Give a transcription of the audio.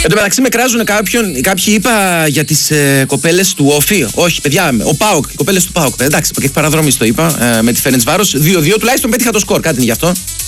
Εν τω μεταξύ με κράζουν κάποιοι, είπα για τις κοπέλες του Όφη. Όχι, παιδιά, ο ΠΑΟΚ, οι κοπέλες του ΠΑΟΚ. Εντάξει, και παραδρομή το είπα με τη Φερεντσβάρος. 2-2, τουλάχιστον πέτυχα το σκορ, κάτι είναι γι' αυτό.